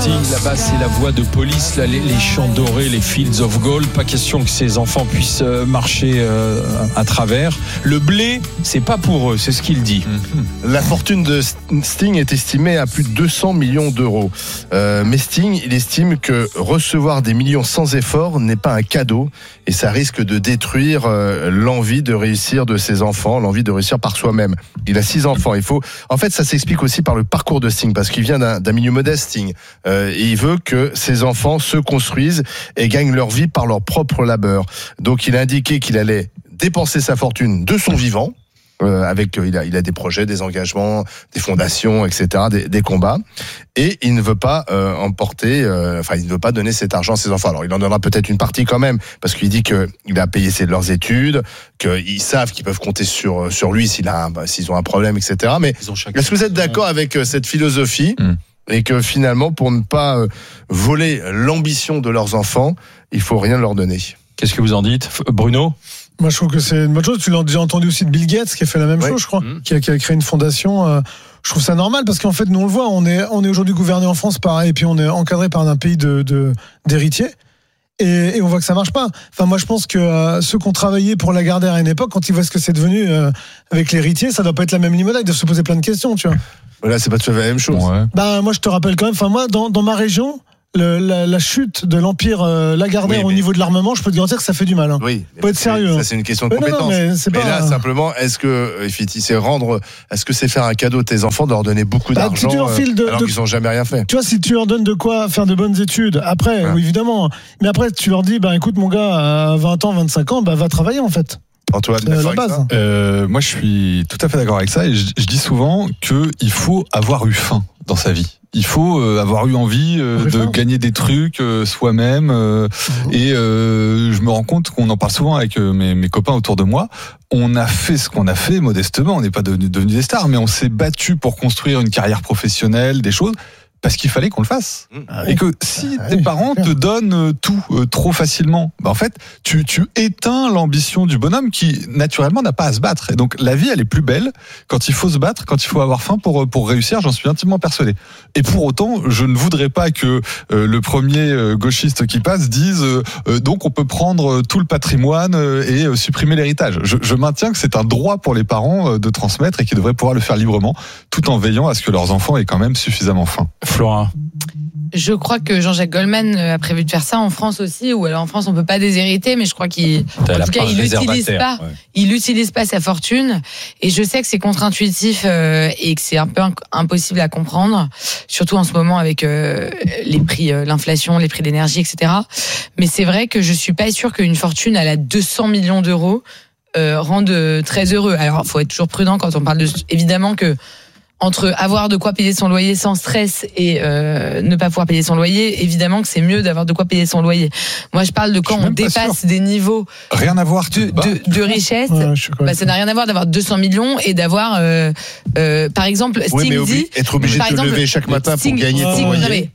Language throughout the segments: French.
Sting, là-bas c'est la voix de police, là, les champs dorés, les fields of gold, pas question que ces enfants puissent marcher à travers. Le blé, c'est pas pour eux, c'est ce qu'il dit. La fortune de Sting est estimée à plus de 200 millions d'euros. Mais Sting, il estime que recevoir des millions sans effort n'est pas un cadeau et ça risque de détruire l'envie de réussir de ses enfants, l'envie de réussir par soi-même. Il a 6 enfants. En fait, ça s'explique aussi par le parcours de Sting, parce qu'il vient d'un milieu modeste, Sting. Et il veut que ses enfants se construisent et gagnent leur vie par leur propre labeur. Donc, il a indiqué qu'il allait dépenser sa fortune de son vivant. Il a des projets, des engagements, des fondations, etc., des combats, et il ne veut pas il ne veut pas donner cet argent à ses enfants. Alors il en donnera peut-être une partie quand même, parce qu'il dit que il a payé leurs études, qu'ils savent qu'ils peuvent compter sur lui s'ils ont un problème, etc. Mais est-ce que vous êtes d'accord avec cette philosophie et que finalement, pour ne pas voler l'ambition de leurs enfants, il faut rien leur donner? Qu'est-ce que vous en dites, Bruno? Moi, je trouve que c'est une bonne chose. Tu l'as déjà entendu aussi de Bill Gates, qui a fait la même chose, je crois, qui a créé une fondation. Je trouve ça normal, parce qu'en fait, nous, on le voit, on est aujourd'hui gouverné en France et puis on est encadré par un pays d'héritiers. Et on voit que ça marche pas. Enfin, moi, je pense que ceux qui ont travaillé pour Lagardère à une époque, quand ils voient ce que c'est devenu avec l'héritier, ça doit pas être la même limonade. Ils doivent se poser plein de questions, tu vois. Là, c'est pas tout à fait la même chose. Ouais. Moi, je te rappelle quand même. Enfin, moi, dans ma région, la chute de l'empire Lagardère au niveau de l'armement, je peux te garantir que ça fait du mal. Oui, faut être sérieux. Ça, c'est une question de compétence. Mais là, simplement, est-ce que c'est faire un cadeau à tes enfants de leur donner beaucoup d'argent alors qu'ils n'ont jamais rien fait? Tu vois, si tu leur donnes de quoi faire de bonnes études, après, oui, évidemment. Mais après, tu leur dis, écoute, mon gars, à 20 ans, 25 ans, va travailler, en fait. Antoine, la base. Moi, je suis tout à fait d'accord avec ça, et je dis souvent qu'il faut avoir eu faim dans sa vie. Il faut avoir eu envie de gagner des trucs soi-même. Et je me rends compte qu'on en parle souvent avec mes copains autour de moi. On a fait ce qu'on a fait modestement. On n'est pas devenus des stars, mais on s'est battu pour construire une carrière professionnelle, des choses, parce qu'il fallait qu'on le fasse. Et que si tes parents te donnent tout trop facilement, en fait, tu éteins l'ambition du bonhomme qui, naturellement, n'a pas à se battre. Et donc, la vie, elle est plus belle quand il faut se battre, quand il faut avoir faim pour réussir. J'en suis intimement persuadé. Et pour autant, je ne voudrais pas que le premier gauchiste qui passe dise donc on peut prendre tout le patrimoine et supprimer l'héritage. Je maintiens que c'est un droit pour les parents de transmettre et qu'ils devraient pouvoir le faire librement, tout en veillant à ce que leurs enfants aient quand même suffisamment faim. Flora. Je crois que Jean-Jacques Goldman a prévu de faire ça en France aussi, ou alors en France on peut pas déshériter, mais je crois il n'utilise pas sa fortune, et je sais que c'est contre-intuitif et que c'est un peu impossible à comprendre, surtout en ce moment avec les prix, l'inflation, les prix de l'énergie, etc. Mais c'est vrai que je suis pas sûre qu'une fortune à la 200 millions d'euros rende très heureux. Alors faut être toujours prudent quand on parle évidemment que entre avoir de quoi payer son loyer sans stress et ne pas pouvoir payer son loyer, évidemment que c'est mieux d'avoir de quoi payer son loyer. Moi, je parle de quand on dépasse des niveaux rien à voir de richesse. Ça n'a rien à voir d'avoir 200 millions et d'avoir, par exemple, Sting dit... Être obligé de te lever chaque matin pour gagner ton loyer.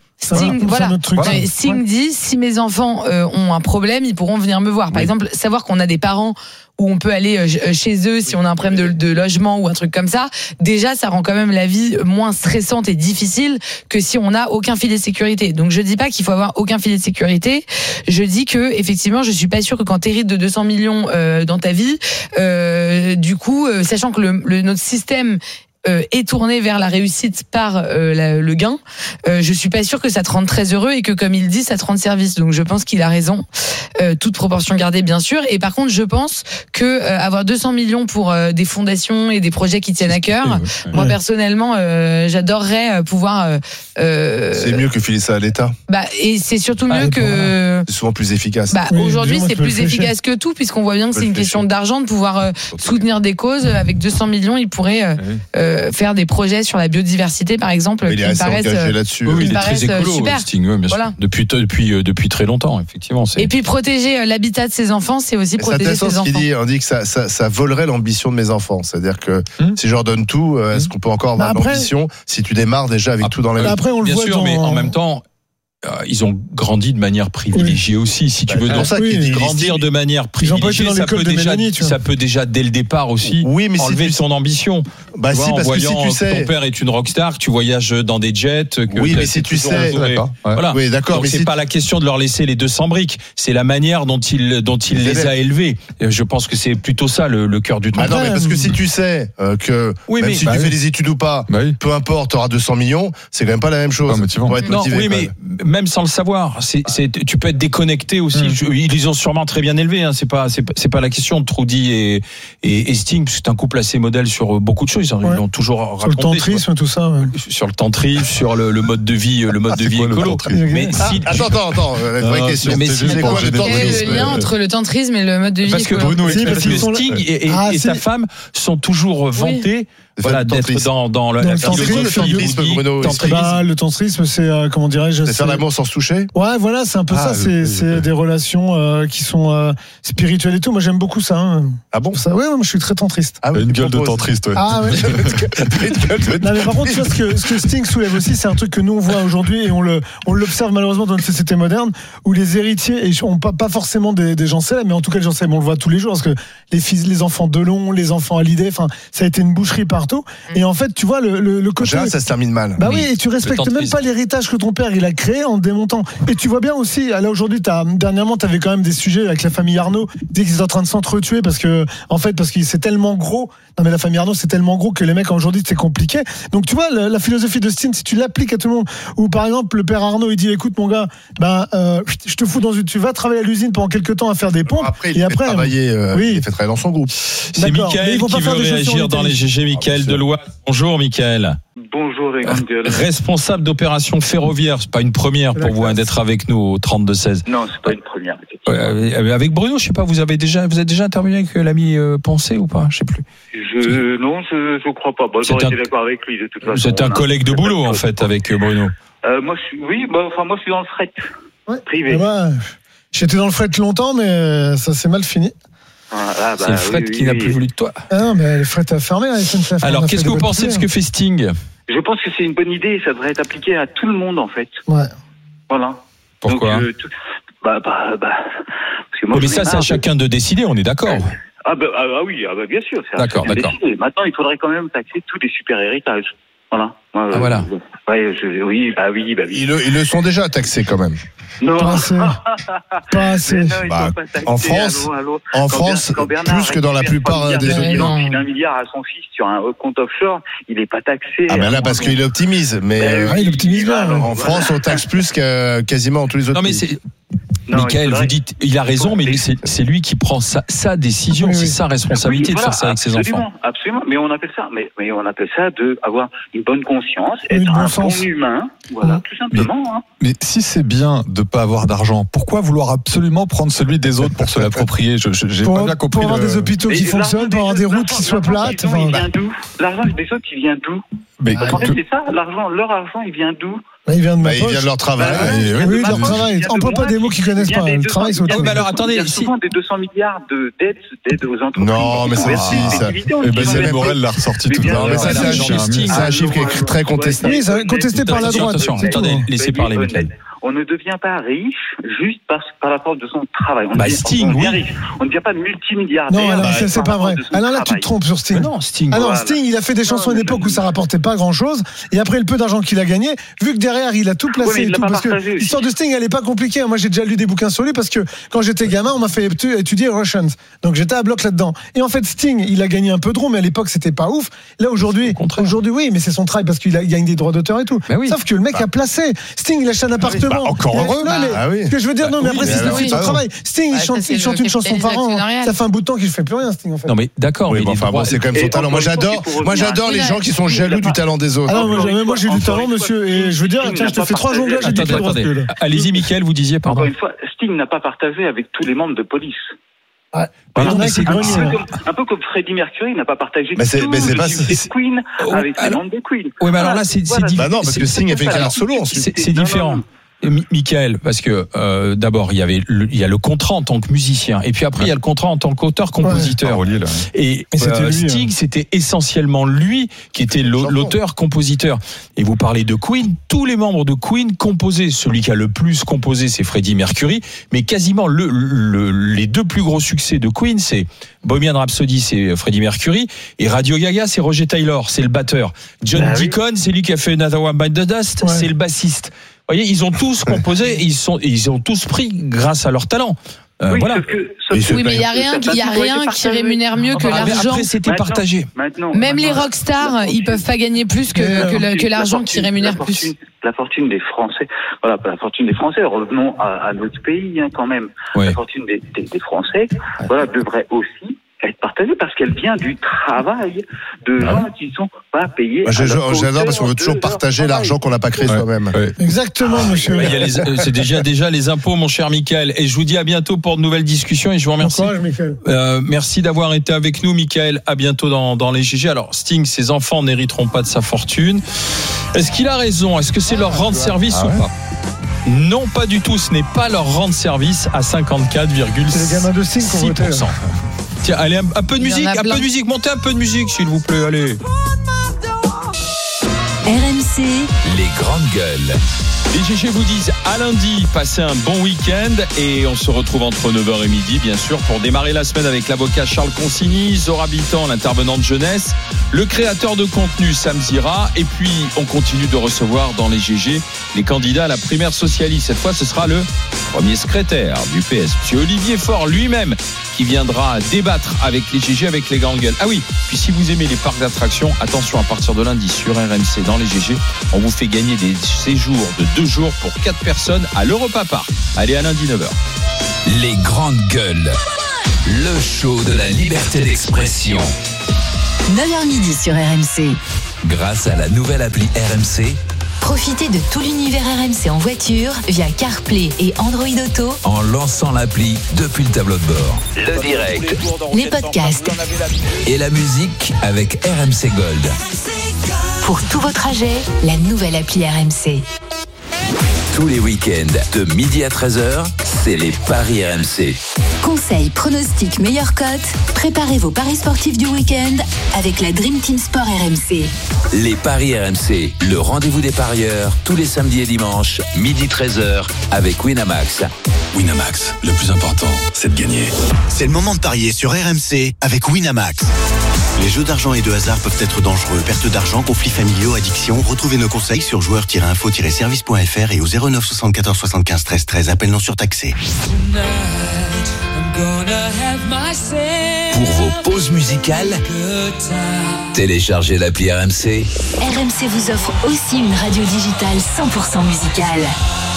Sting dit, si mes enfants ont un problème, ils pourront venir me voir. Par exemple, savoir qu'on a des parents où on peut aller chez eux si on a un problème de logement ou un truc comme ça, déjà ça rend quand même la vie moins stressante et difficile que si on n'a aucun filet de sécurité. Donc je dis pas qu'il faut avoir aucun filet de sécurité, je dis que effectivement je suis pas sûre que quand t'hérites de 200 millions dans ta vie, du coup, sachant que notre système est tourné vers la réussite par le gain, je suis pas sûre que ça te rende très heureux et que, comme il dit, ça te rende service. Donc je pense qu'il a raison, toute proportion gardée bien sûr. Et par contre, je pense que avoir 200 millions pour des fondations et des projets qui tiennent à cœur, moi personnellement, j'adorerais pouvoir. C'est mieux que filer ça à l'État. Et c'est surtout mieux que. C'est souvent plus efficace. Aujourd'hui, c'est plus efficace que tout, puisqu'on voit bien que c'est une question d'argent, de pouvoir soutenir des causes. Avec 200 millions, il pourrait faire des projets sur la biodiversité, par exemple, qui me paraissent là-dessus. Oui, il est très écolo, super. Sting, bien sûr. Depuis très longtemps, effectivement. Et puis protéger l'habitat de ses enfants, c'est aussi protéger ses enfants. On dit que ça volerait l'ambition de mes enfants. C'est-à-dire que si je leur donne tout, est-ce qu'on peut encore avoir l'ambition si tu démarres déjà avec tout dans la vie? Après, on le bien voit sûr, mais en même temps, ils ont grandi de manière privilégiée aussi, si tu veux. C'est pour ça qu'il dit grandir de manière privilégiée, ça peut déjà dès le départ aussi enlever son ambition. Bah si, parce que si tu sais, ton père est une rockstar, tu voyages dans des jets. Oui, mais si tu sais, voilà. Oui, d'accord. Donc c'est pas la question de leur laisser les 200 briques, c'est la manière dont il les a élevés. Je pense que c'est plutôt ça le cœur du truc. Ah non, mais parce que si tu sais que même si tu fais des études ou pas, peu importe, tu auras 200 millions, c'est quand même pas la même chose. Pour être motivé. Oui, mais même sans le savoir, tu peux être déconnecté aussi. Ils ont sûrement très bien élevé. C'est pas la question de Trudy et Sting, parce que c'est un couple assez modèle sur beaucoup de choses. Ils l'ont toujours raconté. Sur le tantrisme, tout ça. Sur le tantrisme, sur le mode de vie, écolo. Mais si attends, la vraie question. Mais c'est quoi le tantrisme ? Le lien entre le tantrisme et le mode de vie. Parce que Bruno, parce que Sting et sa femme sont toujours vantés. Voilà, d'être dans le tantrisme, c'est comment dirais-je, c'est faire l'amour sans se toucher. Ouais, voilà, c'est un peu ça. C'est des relations qui sont spirituelles et tout. Moi, j'aime beaucoup ça. Ah bon? Ça, ouais, moi, je suis très tantriste. Ah ouais, une gueule de tantriste. Ouais. Ah ouais. Non, mais par contre, tu vois, ce que Sting soulève aussi, c'est un truc que nous on voit aujourd'hui et on l'observe malheureusement dans notre société moderne, où les héritiers, et pas forcément des gens célèbres, mais en tout cas les gens célèbres, on le voit tous les jours, parce que les enfants Delon, les enfants Hallyday, enfin, ça a été une boucherie partout. Et en fait, tu vois, le côté. Ça se termine mal. Bah oui, et tu respectes même pas l'héritage que ton père il a créé en démontant. Et tu vois bien aussi, là aujourd'hui, dernièrement, t'avais quand même des sujets avec la famille Arnaud, dès qu'ils étaient en train de s'entretuer parce que c'est tellement gros. Non mais la famille Arnaud c'est tellement gros que les mecs aujourd'hui c'est compliqué. Donc tu vois la philosophie de Sting, si tu l'appliques à tout le monde, ou par exemple le père Arnaud il dit écoute mon gars, je te fous tu vas travailler à l'usine pendant quelques temps à faire des pompes. Après il fait travailler dans son groupe. C'est Mickaël qui veut réagir dans les GG. Mickaël Deloise. Bonjour Mickaël. Bonjour les grandes gueules. Responsable d'opération ferroviaire, c'est pas une première pour vous d'être avec nous au 32-16. Non, c'est pas une première. Avec Bruno, je sais pas, vous êtes déjà intervenu avec l'ami Pensée ou pas? Je sais plus. Non, je crois pas. J'aurais été d'accord avec lui de toute façon. Vous êtes un collègue de boulot en fait avec Bruno. Moi je suis dans le fret privé. J'étais dans le fret longtemps, mais ça s'est mal fini. C'est le fret qui n'a plus voulu de toi. Ah non, mais le fret a fermé la SNCF. Alors, qu'est-ce que vous pensez de ce que fait Sting? Je pense que c'est une bonne idée. Ça devrait être appliqué à tout le monde, en fait. Ouais. Voilà. Pourquoi? Donc, parce que moi, mais ça, c'est à chacun de décider, on est d'accord. Oui, bien sûr. D'accord. Maintenant, il faudrait quand même taxer tous les super héritages. Voilà. Voilà. Oui. Ils le sont déjà taxés quand même. Non. Pas assez. En France, plus que dans la plupart des autres. Il file 1 milliard à son fils sur un compte offshore, il n'est pas taxé. Ah ben là, parce qu'il optimise. Mais il optimise bien. En France, on taxe plus que quasiment tous les autres pays. Mickaël, vous dites, il a raison, mais c'est lui qui prend sa décision, c'est sa responsabilité de faire ça avec ses enfants. Absolument, mais on appelle ça de avoir une bonne conscience, être un bon humain, voilà, tout simplement. Mais si c'est bien de pas avoir d'argent, pourquoi vouloir absolument prendre celui des autres pour se l'approprier? J'ai pas bien compris. Pour avoir des hôpitaux qui fonctionnent, pour avoir des routes qui soient plates. L'argent des autres, il vient d'où? En fait, c'est ça, leur argent, il vient d'où? Il vient de ma poche. Il vient de leur travail. Oui, de leur travail. Emploie pas des mots qu'ils connaissent pas. Le travail, c'est autre chose. Alors, attendez, il y a souvent des 200 milliards d'aides aux entreprises. Non, mais c'est Morel l'a ressorti tout à l'heure. Mais ça, c'est un chiffre qui est très contesté. Oui, c'est contesté par la droite. Attendez, laissez parler, Mickaël. On ne devient pas riche juste par la force de son travail. Sting, oui. On ne devient pas multimilliardaire. Non, alors, c'est pas vrai. Alors là, tu te trompes sur Sting. Non, Sting. Alors, Sting, il a fait des chansons à une époque où ça rapportait pas grand chose. Et après, le peu d'argent qu'il a gagné, vu que derrière, il a tout placé et tout. Parce que l'histoire de Sting, elle est pas compliquée. Moi, j'ai déjà lu des bouquins sur lui parce que quand j'étais gamin, on m'a fait étudier Russians. Donc, j'étais à bloc là-dedans. Et en fait, Sting, il a gagné un peu de rond, mais à l'époque, c'était pas ouf. Là, aujourd'hui, oui, mais c'est son travail parce qu'il gagne des droits d'auteur et tout. Sauf que le mec a placé. Sting, il achète un appartement. Encore heureux. Ce que je veux dire, mais après, c'est son travail. Sting, il chante une chanson par an. Ça fait un bout de temps qu'il fait plus rien, Sting, en fait. Non, mais d'accord. C'est quand même son talent. Moi, j'adore les gens qui sont jaloux du talent des autres. Alors, moi, j'ai du talent, monsieur. Et je veux dire, tiens, je te fais 3 jonglages, j'ai du droit de gueule. Allez-y, Mickaël, vous disiez, pardon. Encore une fois, Sting n'a pas partagé avec tous les membres de police. Ouais. Un peu comme Freddie Mercury n'a pas partagé mais c'est pas Queen avec les membres de Queen. Oui, mais alors là, c'est non, parce que Sting a fait une carrière solo ensuite. C'est différent. Michael, parce que d'abord il y a le contrat en tant que musicien, et puis après il y a le contrat en tant qu'auteur-compositeur. Ouais. Et c'était lui, Sting, c'était essentiellement lui qui était l'auteur-compositeur. Et vous parlez de Queen, tous les membres de Queen composaient. Celui qui a le plus composé, c'est Freddie Mercury, mais quasiment les deux plus gros succès de Queen, c'est Bohemian Rhapsody, c'est Freddie Mercury, et Radio Gaga, c'est Roger Taylor, c'est le batteur. John Deacon, c'est lui qui a fait Another One Bite the Dust, c'est le bassiste. Vous voyez, ils ont tous composé, ils ont tous pris grâce à leur talent. Voilà. Oui, mais il y a rien qui rémunère mieux que l'argent. Après, c'était partagé. Même les rockstars, ils peuvent pas gagner plus que l'argent qui rémunère plus. La fortune des Français. Voilà, la fortune des Français. Revenons à notre pays, quand même. Ouais. La fortune des Français, voilà, devrait aussi être partagée parce qu'elle vient du travail de gens qui sont pas payés. J'adore parce qu'on veut toujours partager l'argent qu'on n'a pas créé soi-même. Ouais. Exactement, monsieur. Il y a c'est déjà les impôts, mon cher Michael. Et je vous dis à bientôt pour de nouvelles discussions et je vous remercie. Bon courage, merci d'avoir été avec nous, Michael. À bientôt dans les GG. Alors, Sting, ses enfants n'hériteront pas de sa fortune. Est-ce qu'il a raison? Est-ce que c'est leur rendre service ou pas? Non, pas du tout. Ce n'est pas leur rendre service à 54,6%. Tiens, allez, un peu de musique, montez un peu de musique, s'il vous plaît, allez. RMC, les grandes gueules. Les GG vous disent à lundi, passez un bon week-end et on se retrouve entre 9h et midi, bien sûr, pour démarrer la semaine avec l'avocat Charles Consigny, Zora Bitan, l'intervenant de jeunesse, le créateur de contenu Sam Zira, et puis on continue de recevoir dans les GG les candidats à la primaire socialiste. Cette fois, ce sera le premier secrétaire du PS, M. Olivier Faure lui-même, qui viendra débattre avec les GG, avec les grandes gueules. Ah oui, puis si vous aimez les parcs d'attractions, attention, à partir de lundi sur RMC dans les GG, on vous fait gagner des séjours de 2 jours pour 4 personnes à l'Europa Park. Allez, à lundi 9h. Les grandes gueules. Le show de la liberté d'expression. 9h midi sur RMC. Grâce à la nouvelle appli RMC, Profitez de tout l'univers RMC en voiture via CarPlay et Android Auto en lançant l'appli depuis le tableau de bord. Le direct, les podcasts et la musique avec RMC Gold. Pour tout vos trajets, la nouvelle appli RMC. Tous les week-ends, de midi à 13h, c'est les paris RMC. Conseils, pronostics, meilleures cotes. Préparez vos paris sportifs du week-end avec la Dream Team Sport RMC. Les paris RMC, le rendez-vous des parieurs, tous les samedis et dimanches, midi 13h, avec Winamax. Winamax, le plus important, c'est de gagner. C'est le moment de parier sur RMC avec Winamax. Les jeux d'argent et de hasard peuvent être dangereux. Perte d'argent, conflits familiaux, addiction. Retrouvez nos conseils sur joueurs-info-service.fr et au 09 74 75 13 13. Appel non surtaxé. Pour vos pauses musicales, téléchargez l'appli RMC. RMC vous offre aussi une radio digitale 100% musicale.